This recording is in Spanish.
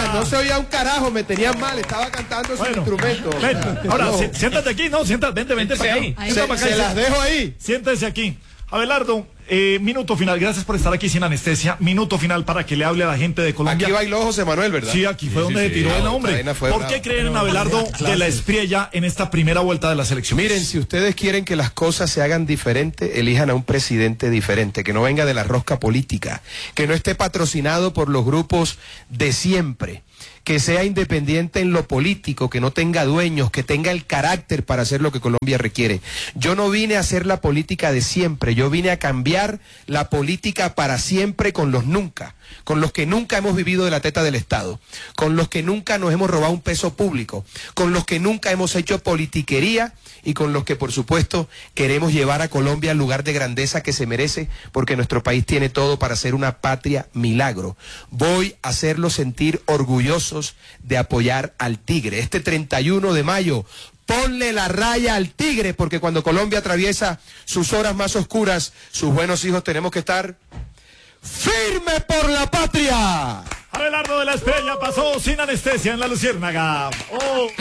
no se oía un carajo, me tenían mal, estaba cantando su instrumento. Ahora, no. Siéntate aquí, no, vente para ahí. Se las dejo ahí. Siéntese aquí. Abelardo, minuto final, gracias por estar aquí sin anestesia. Minuto final para que le hable a la gente de Colombia. Aquí bailó José Manuel, ¿verdad? Sí, aquí fue donde se tiró el nombre. ¿Por qué creen en Abelardo de la Espriella en esta primera vuelta de la selección? Miren, si ustedes quieren que las cosas se hagan diferente, elijan a un presidente diferente, que no venga de la rosca política, que no esté patrocinado por los grupos de siempre, que sea independiente en lo político, que no tenga dueños, que tenga el carácter para hacer lo que Colombia requiere. Yo no vine a hacer la política de siempre, yo vine a cambiar la política para siempre con los nunca, con los que nunca hemos vivido de la teta del Estado, con los que nunca nos hemos robado un peso público, con los que nunca hemos hecho politiquería y con los que, por supuesto, queremos llevar a Colombia al lugar de grandeza que se merece, porque nuestro país tiene todo para ser una patria milagro. Voy a hacerlos sentir orgullosos de apoyar al Tigre. Este 31 de mayo, ponle la raya al Tigre, porque cuando Colombia atraviesa sus horas más oscuras, sus buenos hijos tenemos que estar firmes por la patria. Abelardo de la Espriella pasó sin anestesia en La Luciérnaga.